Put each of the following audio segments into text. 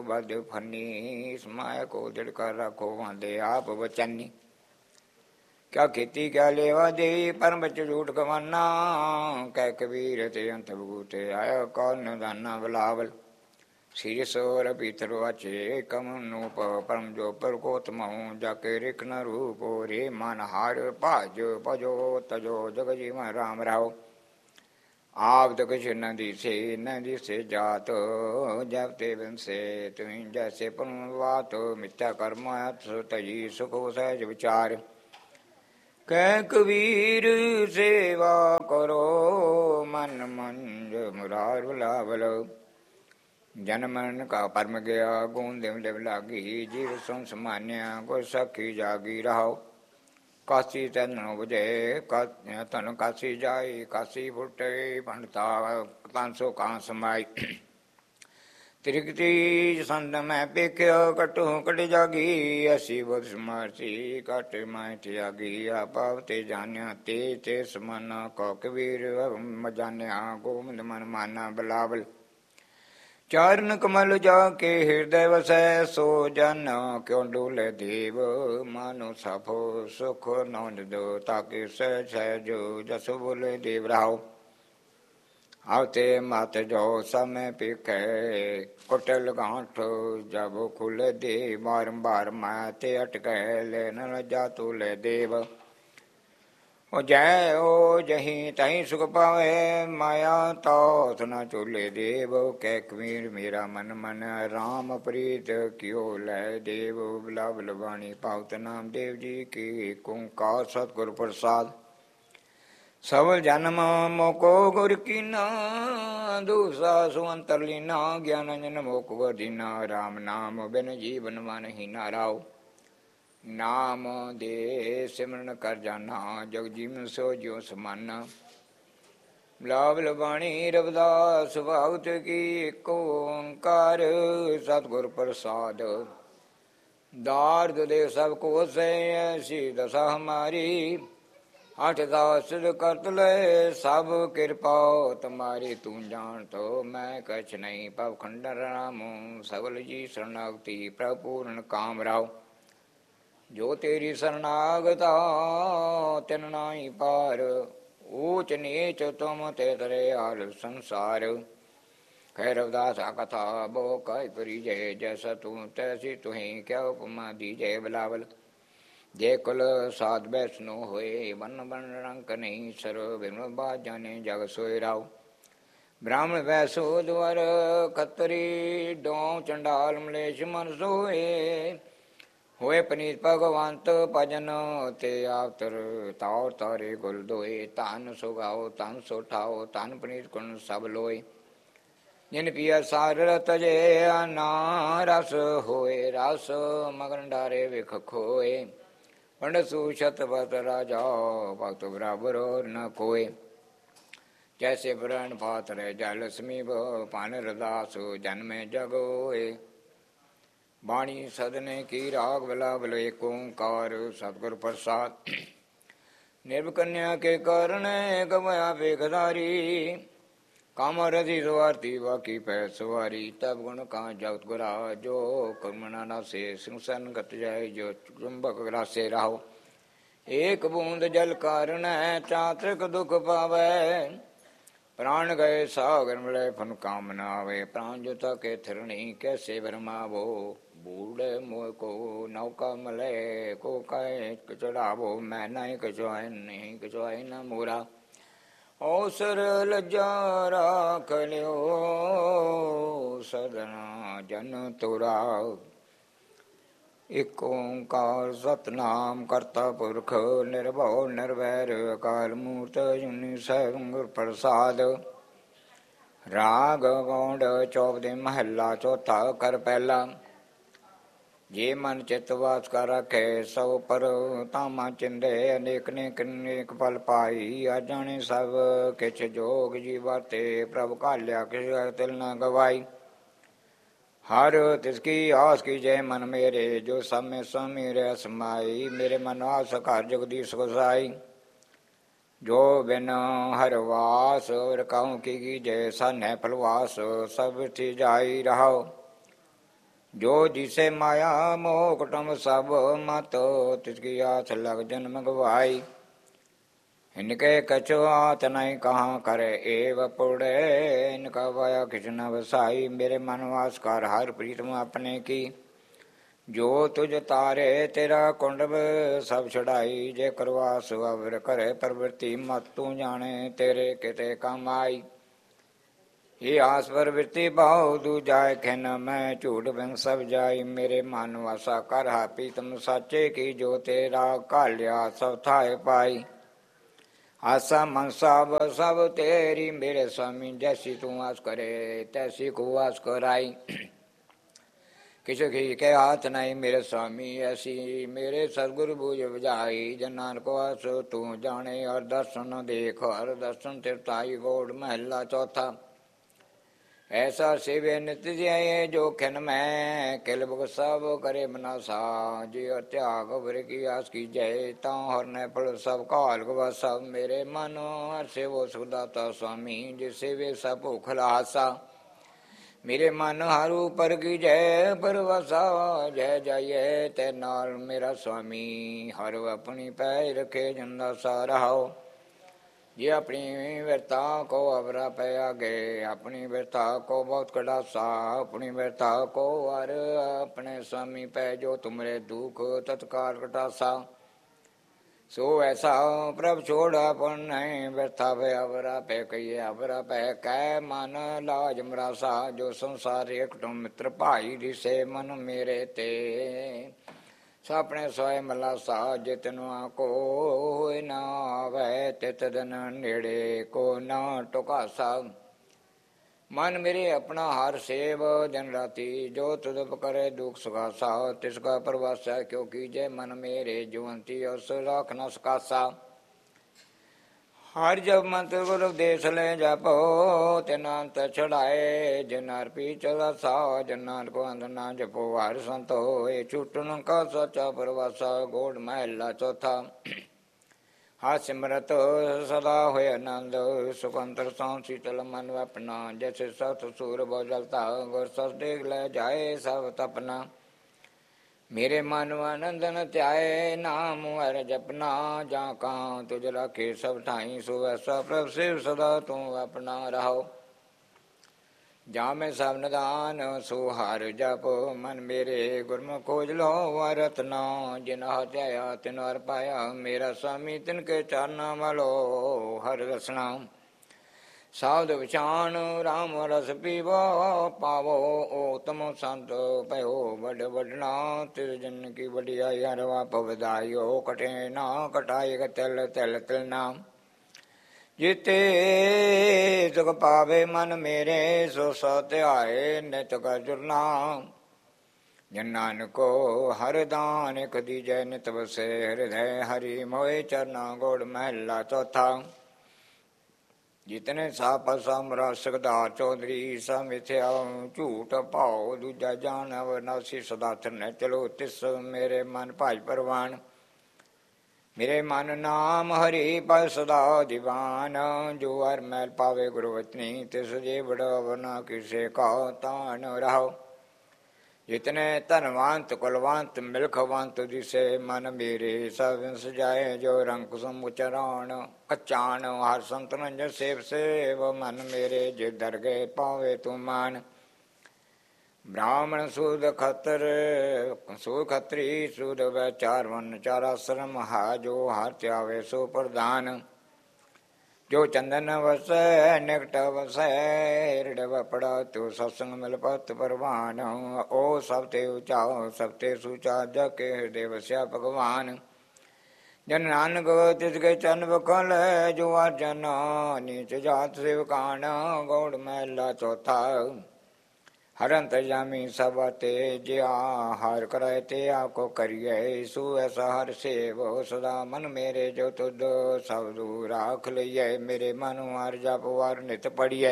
बद फनी, समाय को दृढ़ कर रखो वादे आप वचनी। क्या खेती क्या लेवा दे, परम बच झूठ गवाना, कह कबीर ते अंत बगूते आया कौन दाना बलावल। सिर सोर पीतर वाचे कम नूप, परम जो पर कोतमहूँ जाके रिख न रूप। रे मन हार पाज पजो तजो जग जीव राम राव। आप तो कुछ न दिसे जात, जब ते से तुम्हें जैसे पुनवात। मिथ्या कर्म तजी सुखो सहज विचार, कह कबीर सेवा करो मन मंज मुरार बुलावल। जन मन का परम गया गुण देव देव लागी, जीव सुन समान्या को सखी जागी रहो। काशी तन बुझे तन काशी जाई, काशी फुटे पंडता 500 कहाँ समाई। त्रिकती संत मैं पेख्यो कटू कट जागी, ऐसी बुध समारसी कट मैं त्यागी। पावते जान्या ते समाना को कबीर जान्या, गोविंद मन माना बलावल। चारण कमल जाके हृदय वसै, सो जन क्यों डोले देव। मानो सफो सुख नौन दो, ताकि सहजो जस बोले देव राव। आवते मत जो समय पिखे, कुटल गांठ जब खुले दे। बारंबार माते अटके ले न जा तुले देव। ओ जय ओ जही तही सुख पावे, माया तो न चूले देव। कह कबीर मेरा मन मन राम प्रीत कियो लय देव। बिला बिलवाणी पावत नाम देव जी की, कुंकार सतगुर प्रसाद। सबल जन्म मोको गुर कीना, दूसरा सुअंतर लीना। ज्ञान जन मोक वर्दीना, राम नाम बिन जीवन मन ही नाराव। नाम दे सिमरन कर जाना, जग जीवन सो ज्यो समाना। बिलावल बाणी रविदास भागवत की, एक ओंकार सतगुर प्रसाद। दार्द दे सब को से ऐसी दशा हमारी, 8 दास करत ले सब कृपा तुम्हारी। तू जान तो मैं कछ नहीं, पव खंडन राम सबल जी शरणागति। प्रभु पूर्ण काम राव, जो तेरी शरणागता तिन नाई पार। ऊच नीच तुम ते तरे आल संसार। कह रविदास कथा बो कह परिजय, जैसा तू तैसी तुही क्या उपमा दीजय। बिलावल जय कुल साध वैष्णो होए, वन वन रंक नहीं सर। बिन बात जाने जग सोए राव। ब्राह्मण वैसो द्वार खतरी, डो चंडाल मलेश मन सोए। होए पनीत भगवंत भजन, ते आवतर तार तारे गुल दोए। तान सो गाओ तान सो ठाओ, तान पनीत कुण सब लोए। जिन पिया सार तजे ना रस होए, रस मगन डारे विख खोए। पंडित सुशत भत राजा, भक्त बराबर और न कोय। जैसे ब्रहण पात्र जल समीप, पान रदास जन्म जगोए। बाणी सदने की राग बिलावल, एक ओंकार सतगुर प्रसाद। निर्भकन्या के कारण गवया बेखदारी, काम रधि सुवारती बाकी पै सवारी। तब गुण का जगत गुरा, जो कर्मणा नासे सिंसन गत जाय। जो चुंबक ग्रासे राहो, एक बूंद जल कारण चात्रिक दुख पावै। प्राण गए सागर मिले फन काम न आवे। प्राण जुता के थिरणी कैसे भरमावो, बूढ़े मोह को नौका मले को कहे चढ़ावो। मैं नहीं कचुआए नहीं कचुआए न मोरा, अवसर लज्जा राख लियो सदना जन तोरा। एक ओंकार सतनाम करता पुरख, निर्भव निर्वैर अकाल मूर्त जुनि सतगुर प्रसाद। राग गौंड चौपदे महला चौथा कर पहला। जे मन चित वास कर रखे सौ पर, तामा चिंदे अनेक नेक नेक फल पाई। आ जाने सब किछ जोग जी वर्ते, प्रभु काल्या किस तिल न गवाई। हर तिसकी आस की जय मन मेरे, जो सब में समीर समाई। मेरे मन आस कर जगदीश गोसाई, जो बिन हर वास। और कहूँ की जय सन है फलवास, सब थी जाई रहो। ਜੋ ਜਿਸੇ ਮਾਇਆ ਮੋਹ ਕੁਟੁੰਬ ਸਭ ਮਤ, ਤਿਸਕੀ ਆਸ ਲਗ ਜਨਮ ਗਵਾਈ। इनके कछु आत नहीं कहाँ करे एव पुड़े, इनका वाया किस न वसाई। मेरे मन वास कर हर प्रीतम अपने की, जो तुझ तारे तेरा कुंडब सब छड़ाई। जे करवास अवर करे प्रवृत्ति मत तू जाने, तेरे किते कमाई। ये आस प्रवृत्ति भाव दू जाय खिन मैं, झूठ बिन सब जाई। मेरे मन वासा कर हा प्रीतम साचे की, जो तेरा कालिया सब थाए पाई। आशा मनसा सब तेरी मेरे स्वामी, जैसी तू आस करे तैसी को आस कराई। किसी के हाथ नहीं मेरे स्वामी, ऐसी मेरे सदगुरु बूझ बुझाई। जनान को आस तू जाने और दर्शन देख, और दर्शन तिरताई। गौड़ महला चौथा। ऐसा शिवे नित्य जय जो खिन में, किल बुग सब करे मनासा। जी और त्याग भर की आस की जय, ता हर न फल सब काल गवा सब। मेरे मन हर से वो सुखदाता स्वामी, जिसे वे सब भूख लासा। मेरे मन हर ऊपर की जय परवासा, जय जय ते नाल मेरा स्वामी। हर अपनी पैर रखे जंदा सा रहाओ। ये अपनी व्यर्था को अवरा पे आगे, अपनी व्यर्था को बहुत कड़ासा। अपनी व्यर्था को हर अपने स्वामी पे, जो तुमरे दुख तत्काल कटासा। सो ऐसा प्रभ छोड़ अपन व्यर्था पे अवरा पे कहिए। अवरा पे कै मन लाज मरासा, जो संसार एक मित्र भाई दिसे मन मेरे ते। सापने सोए मलासा, जितना को न आवे तित दिन नेड़े को न टुकासा। मन मेरे अपना हर सेव दिन राती, जो तुदप करे दुख सुखासा। तिसका प्रवासा क्यों कीजे मन मेरे, जुवंती उस राख न सकासा। हर जब मंत्र गुरु देश ले जापो, तिनांत चढ़ाए जनार पी चला सा। जनार को अंध ना जपो हर संतो, ये छुटन का सचा प्रवासा। गोड़ महला चौथा। हा सिमरत सदा होय आनंद, सुखंतर सौ शीतल मन अपना। जैसे सत सूर बहु जलता, गुर सस देख ले जाए सब तपना। मेरे मन आनंदन त्याय, नाम हर जपना। जा कहाँ तुझ रखे सब ठाई, सो ऐसा प्रभ शिव सदा तू अपना रहो। जा में सब निदान सो हर जप, मन मेरे गुरमुख खोज लो रतना। जिन हत्याया तिन हर पाया, मेरा स्वामी तिनके चरना वालो हर रसना। सावध विचान राम रस पीवो, पावो उत्तम संत भयो बड़ बड़ना। तिर जन की बढ़ियाई हरवा पवदायो, कटे ना कटाई तिल तिल तिल नाम। जिते सुख पावे मन मेरे, सो सो त्याए नित कर जुरना। जन नानको हर दान एक दीजय नित बसे, हृदय हरि मोहि चरना। गोड़ महला चौथा। जितने साप समरा सकदार चौधरी, सा मिथ्या झूठ भाव दूजा जान। अवनाशी सदाथ न चलो तिस, मेरे मन भाज परवान। मेरे मन नाम हरि पर सदा दीवान। जो हर मैल पावे गुरुवतनी, तिस जे बड़ा वरना किसे का तान रहो। जितने धनवंत कुलवंत मिल्खवंत दिसे, मन मेरे सब सजाए। जो रंग कुसुम उचरान कचान, हर संत रंजन सेव सेव। मन मेरे जे दर गए पावे तू मान। ब्राह्मण सूद खतर सूद खत्री सूद व चार वन चार आश्रम, हा जो हर त्यावे सो प्रधान। जो चंदन वसै निकट वसै, हृदय वपड़ा तो सत्संग मिल पत परवान। ओ सब ते ऊंचा सब ते सूचा, जके हृदय वस्या भगवान। जन नानक तिसके चरण बखल, जो अर्जन नीच जात सेवकान। गौड़ महला चौथा। हरंत जामी सब ते, ज्या हार कराए ते आपको करिए। सो ऐसा हर सेव सदा मन मेरे, जो तुद सब दूर राख लिये। मेरे मन हर जप वार नित पढ़िए,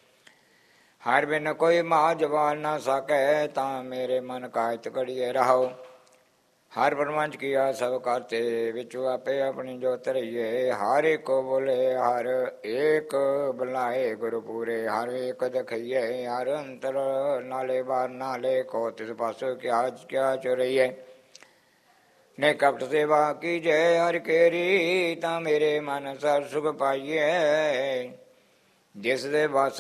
हर बिन कोई माँ जवान न सके। ता मेरे मन कायत करिए रहो। ਹਰ ਬ੍ਰਹਮੰਚ ਕੀਆ ਸਭ ਕਰਤੇ, ਵਿੱਚੋਂ ਆਪੇ ਆਪਣੀ ਜੋਤ ਰਹੀਏ। ਹਰ ਏਕੋ ਬੋਲੇ ਹਰ ਏਕ ਬੁਲਾਏ, ਗੁਰੂ ਪੂਰੇ ਹਰ ਏਕ ਦਖਈਏ। ਹਰ ਅੰਤਰ ਨਾਲੇ ਬਾਹਰ ਨਾਲੇ, ਕੋ ਤਿਸ ਪਾਸੋ ਕਿਆ ਚੁਰਈਏ। ਨੇ ਕਪਟ ਸੇਵਾ ਕੀ ਜੈ ਹਰਿ ਕੇਰੀ, ਤਾਂ ਮੇਰੇ ਮਨ ਸਰ ਸੁਖ ਪਾਈਏ। ਜਿਸ ਦੇ ਬਸ